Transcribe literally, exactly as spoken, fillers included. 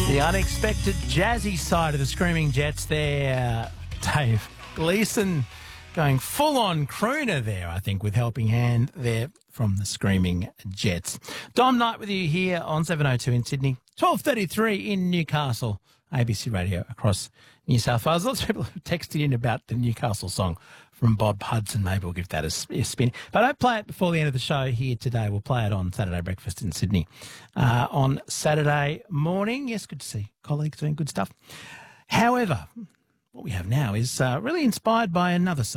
The unexpected jazzy side of the Screaming Jets there, Dave Gleeson going full-on crooner there, I think, with Helping Hand there from the Screaming Jets. Dom Knight with you here on seven oh two in Sydney, twelve thirty-three in Newcastle, A B C Radio across New South Wales. Lots of people have texted in about the Newcastle song from Bob Hudson. Maybe we'll give that a, a spin. But I don't play it before the end of the show here today. We'll play it on Saturday Breakfast in Sydney uh, on Saturday morning. Yes, good to see colleagues doing good stuff. However, what we have now is uh, really inspired by another song.